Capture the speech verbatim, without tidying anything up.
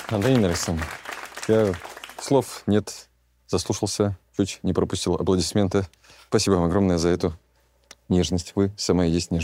Антонина Александровна, я слов нет, заслушался, чуть не пропустил аплодисменты. Спасибо вам огромное за эту нежность. Вы самая есть нежность.